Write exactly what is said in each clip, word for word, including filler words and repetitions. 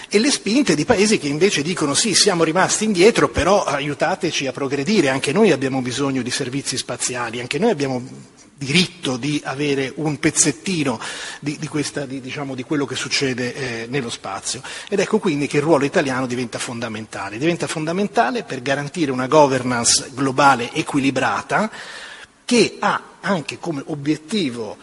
e le spinte di paesi che invece dicono sì, siamo rimasti indietro, però aiutateci a progredire, anche noi abbiamo bisogno di servizi spaziali, anche noi abbiamo diritto di avere un pezzettino di, di, questa, di, diciamo, di quello che succede eh, nello spazio. Ed ecco quindi che il ruolo italiano diventa fondamentale, diventa fondamentale per garantire una governance globale equilibrata che ha anche come obiettivo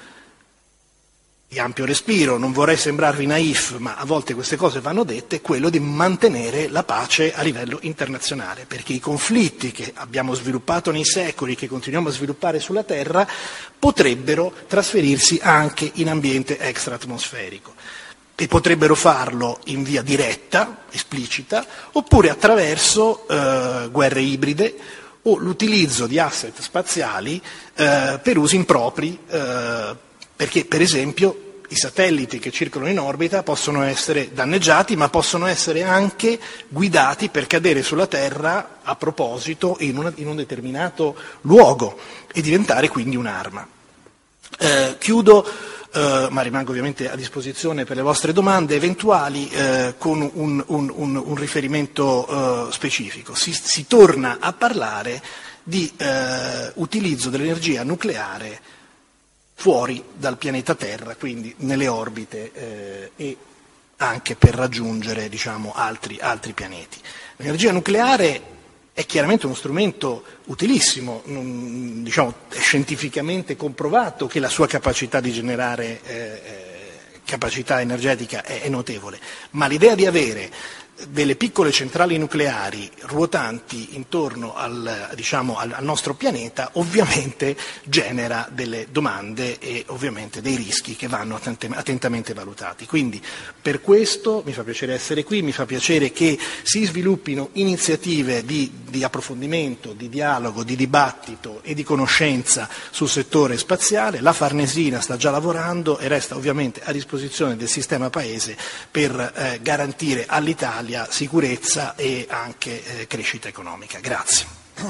di ampio respiro, non vorrei sembrarvi naif, ma a volte queste cose vanno dette, quello di mantenere la pace a livello internazionale, perché i conflitti che abbiamo sviluppato nei secoli, che continuiamo a sviluppare sulla Terra, potrebbero trasferirsi anche in ambiente extraatmosferico e potrebbero farlo in via diretta, esplicita, oppure attraverso eh, guerre ibride o l'utilizzo di asset spaziali eh, per usi impropri, eh, perché per esempio i satelliti che circolano in orbita possono essere danneggiati, ma possono essere anche guidati per cadere sulla Terra a proposito in, una, in un determinato luogo e diventare quindi un'arma. Eh, chiudo, eh, ma rimango ovviamente a disposizione per le vostre domande eventuali, eh, con un, un, un, un riferimento eh, specifico. Si, si torna a parlare di eh, utilizzo dell'energia nucleare fuori dal pianeta Terra, quindi nelle orbite eh, e anche per raggiungere, diciamo, altri, altri pianeti. L'energia nucleare è chiaramente uno strumento utilissimo, non, diciamo, è scientificamente comprovato che la sua capacità di generare eh, capacità energetica è, è notevole, ma l'idea di avere delle piccole centrali nucleari ruotanti intorno al, diciamo, al, al nostro pianeta ovviamente genera delle domande e ovviamente dei rischi che vanno attente, attentamente valutati. Quindi per questo mi fa piacere essere qui, mi fa piacere che si sviluppino iniziative di, di approfondimento, di dialogo, di dibattito e di conoscenza sul settore spaziale. La Farnesina sta già lavorando e resta ovviamente a disposizione del sistema Paese per eh, garantire all'Italia sicurezza e anche eh, crescita economica. Grazie.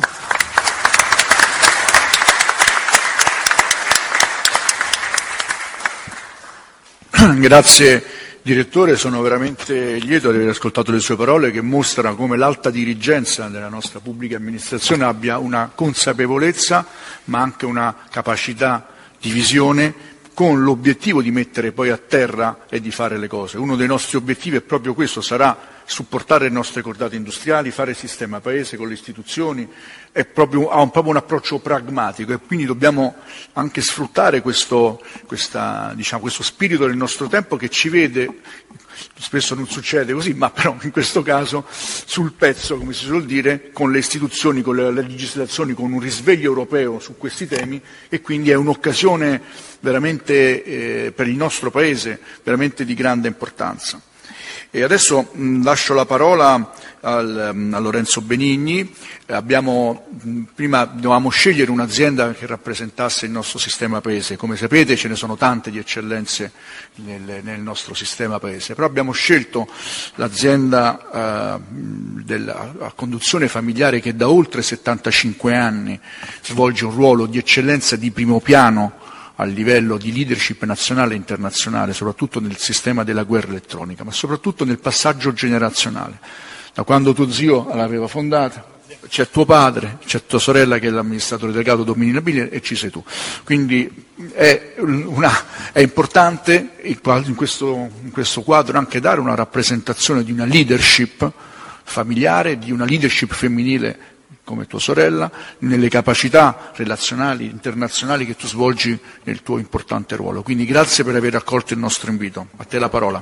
Grazie Direttore, sono veramente lieto di aver ascoltato le sue parole che mostrano come l'alta dirigenza della nostra pubblica amministrazione abbia una consapevolezza ma anche una capacità di visione con l'obiettivo di mettere poi a terra e di fare le cose. Uno dei nostri obiettivi è proprio questo, sarà supportare le nostre cordate industriali, fare sistema Paese con le istituzioni, è proprio, ha un, proprio un approccio pragmatico e quindi dobbiamo anche sfruttare questo, questa, diciamo, questo spirito del nostro tempo che ci vede, spesso non succede così, ma però in questo caso sul pezzo, come si suol dire, con le istituzioni, con le, le legislazioni, con un risveglio europeo su questi temi e quindi è un'occasione veramente eh, per il nostro Paese, veramente di grande importanza. E adesso mh, lascio la parola al, mh, a Lorenzo Benigni. Abbiamo, mh, prima dovevamo scegliere un'azienda che rappresentasse il nostro sistema Paese. Come sapete ce ne sono tante di eccellenze nel, nel nostro sistema Paese, però abbiamo scelto l'azienda eh, della, a conduzione familiare che da oltre settantacinque anni svolge un ruolo di eccellenza di primo piano a livello di leadership nazionale e internazionale, soprattutto nel sistema della guerra elettronica, ma soprattutto nel passaggio generazionale. Da quando tuo zio l'aveva fondata, c'è tuo padre, c'è tua sorella che è l'amministratore delegato Domini Nobile e ci sei tu. Quindi è, una, è importante in questo, in questo quadro anche dare una rappresentazione di una leadership familiare, di una leadership femminile come tua sorella, nelle capacità relazionali internazionali che tu svolgi nel tuo importante ruolo. Quindi grazie per aver accolto il nostro invito. A te la parola.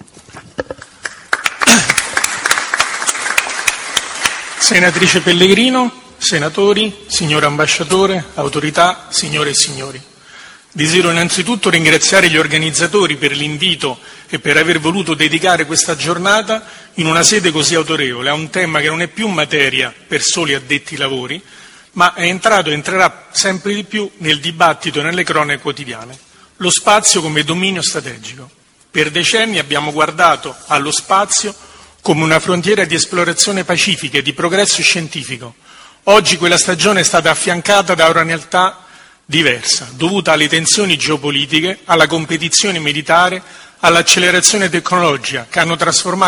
Senatrice Pellegrino, senatori, signor ambasciatore, autorità, signore e signori. Desidero innanzitutto ringraziare gli organizzatori per l'invito e per aver voluto dedicare questa giornata in una sede così autorevole a un tema che non è più materia per soli addetti ai lavori, ma è entrato e entrerà sempre di più nel dibattito e nelle cronache quotidiane. Lo spazio come dominio strategico. Per decenni abbiamo guardato allo spazio come una frontiera di esplorazione pacifica e di progresso scientifico. Oggi quella stagione è stata affiancata da una realtà diversa, dovuta alle tensioni geopolitiche, alla competizione militare, all'accelerazione tecnologica che hanno trasformato